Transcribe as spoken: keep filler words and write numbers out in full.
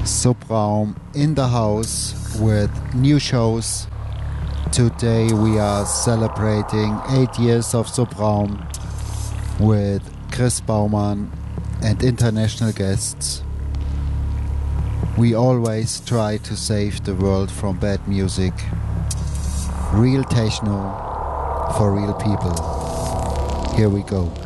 Subraum in the house with new shows. Today we are celebrating eight years of Subraum with Chris Baumann and international guests. We always try to save the world from bad music. Real techno for real people. Here we go.